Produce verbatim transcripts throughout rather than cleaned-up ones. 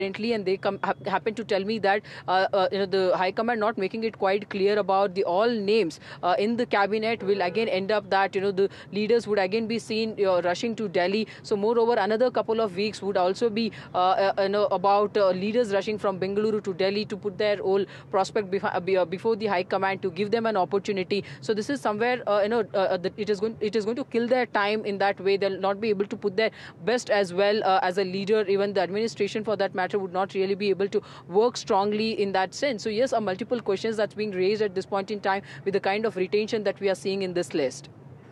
and they come ha happen to tell me that uh, uh, you know, the High Command not making it quite clear about the all names uh, in the cabinet will again end up that you know the leaders would again be seen you know, rushing to Delhi. So moreover, another couple of weeks would also be uh, uh, you know about uh, leaders rushing from Bengaluru to Delhi to put their whole prospect before the High Command to give them an opportunity. So this is somewhere uh, you know uh, that it is going it is going to kill their time in that way. They'll not be able to put their best as well uh, as a leader. Even the administration, for that matter, would not really be able to work strongly in that sense. So yes, are multiple questions that's being raised at this point in time with the kind of retention that we are seeing in this list.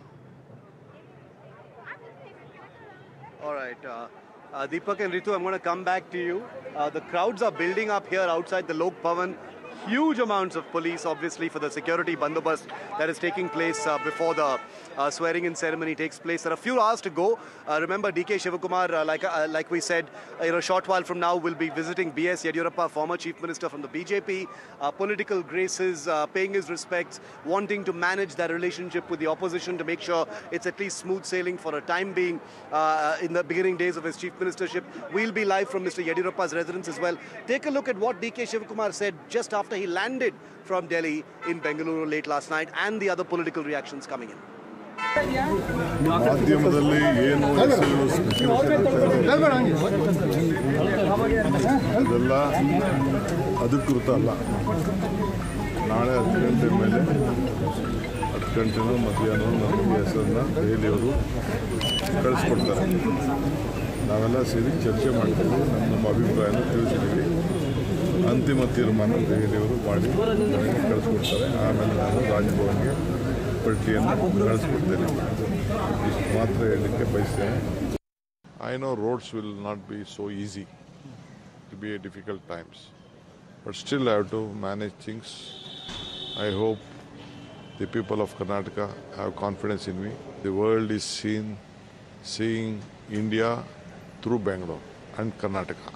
All right, uh, uh, Deepak and Ritu, I'm going to come back to you. Uh, the crowds are building up here outside the Lok Bhavan. Huge amounts of police, obviously, for the security bandobast that is taking place uh, before the uh, swearing-in ceremony takes place. There are a few hours to go. Uh, remember, D K Shivakumar, uh, like uh, like we said, uh, you know, a short while from now, will be visiting B S Yediyurappa, former Chief Minister from the B J P, uh, political graces, uh, paying his respects, wanting to manage that relationship with the opposition to make sure it's at least smooth sailing for a time being uh, in the beginning days of his Chief Ministership. We'll be live from Mister Yediyurappa's residence as well. Take a look at what D K Shivakumar said just after he landed from Delhi in Bengaluru late last night, and the other political reactions coming in. ಮಾಧ್ಯಮದಲ್ಲಿ ಏನು ಅದೆಲ್ಲ ಅಧಿಕೃತ ಅಲ್ಲ. ನಾಳೆ ಹತ್ತು ಗಂಟೆ ಮೇಲೆ ಹತ್ತು ಗಂಟೆನೂ ಮಧ್ಯಾಹ್ನ ನಮಗೆ ಹೆಸರನ್ನ ದೆಹಲಿಯವರು ಕಳಿಸ್ಕೊಡ್ತಾರೆ. ನಾವೆಲ್ಲ ಸೇರಿ ಚರ್ಚೆ ಮಾಡ್ತೀವಿ, ನಮ್ಮ ನಮ್ಮ ಅಭಿಪ್ರಾಯನ ತಿಳಿಸಿದ್ದೀವಿ. ಅಂತಿಮ ತೀರ್ಮಾನ ದೆಹಲಿಯವರು ಮಾಡಿ ನನಗೆ ಕಳಿಸ್ಕೊಡ್ತಾರೆ. ಆಮೇಲೆ ನಾನು ರಾಜಭವನ್ಗೆ ಪಟ್ಟಿಯನ್ನು ಕಳಿಸ್ಕೊಡ್ತೇನೆ. ಇಷ್ಟು ಮಾತ್ರ ಹೇಳಲಿಕ್ಕೆ ಬಯಸ್ತೇನೆ. I know roads will not be so easy, to be a difficult times, but still I have to manage things. I hope the people of Karnataka have confidence in me. The world is seen, seeing India through Bangalore and Karnataka.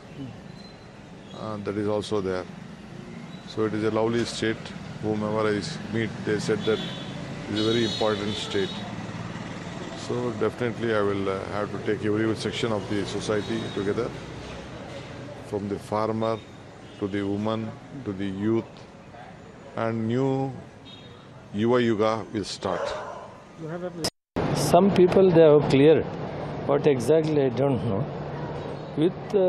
Uh, that is also there. So it is a lovely state. Whomever I meet, they said that it is a very important state. So definitely I will uh, have to take every section of the society together, from the farmer to the woman to the youth, and new Yuva Yuga will start. Some people they have cleared, but exactly I don't know. With uh,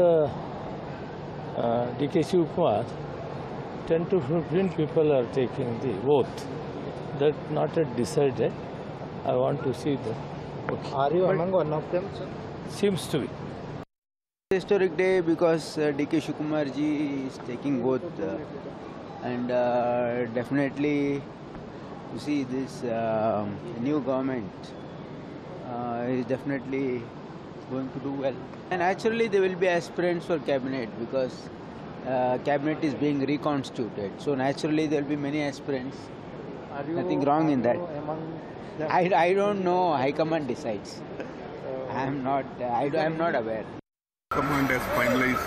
uh, D K Shivakumar, ten to fifteen people are taking the oath. That not yet decided. I want to see that. Okay. Are you among one of them, sir? Seems to be. Historic day because uh, D K Shivakumar ji is taking oath, uh, and uh, definitely you see this uh, new government uh, is definitely going to do well. And actually there will be aspirants for cabinet because uh, cabinet is being reconstituted. So naturally there will be many aspirants. Are you Nothing wrong in that. Among them? I, I don't know. High Command decides. I am not. I am not aware. Command has finalized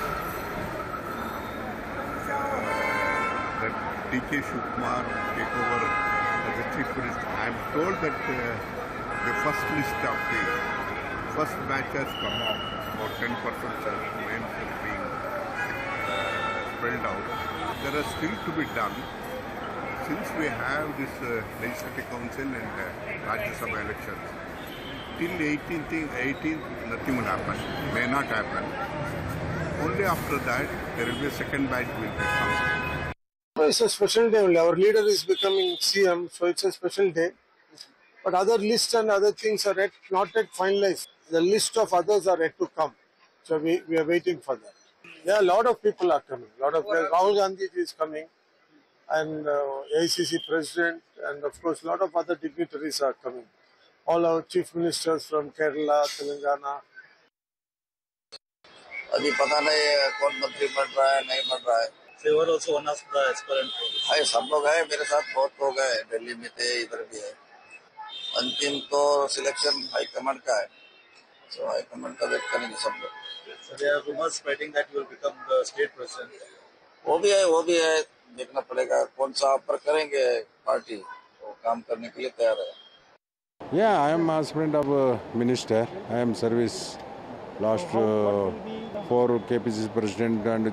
that D K Shivakumar take over as the Chief Minister. I am told that uh, the first list of the first batch has come out. About ten percent names are being uh, spelled out. There are still to be done. Since we have this uh, Legislative Council and uh, Rajya Sabha elections, till eighteenth, eighteenth, nothing will happen, may not happen. Only after that, there will be a second batch will be come. It's a special day only. Our leader is becoming C M, so it's a special day. But other lists and other things are yet, not yet finalized. The list of others are yet to come. So we, we are waiting for that. Yeah, a lot of people are coming. A lot of Rahul Gandhi is coming. And uh, A I C C President, and of course a lot of other dignitaries are coming. All our chief ministers from Kerala, Telangana. अभी पता नहीं कौन मंत्री बन रहा है नहीं बन रहा है. So you are also one of the aspirant. हाय सब लोग हैं मेरे साथ बहुत लोग हैं दिल्ली में थे इधर भी है. अंतिम तो सिलेक्शन हाई कमांड का है. So हाई कमांड का वेट करेंगे सब लोग. So there are rumors spreading that you will become the state president. वो भी है वो भी है देखना पड़ेगा कौन सा ऑफर करेंगे पार्टी वो काम करने के लिए तैयार है. Yeah, I am aspirant of a minister. I am service last uh, for K P C C president and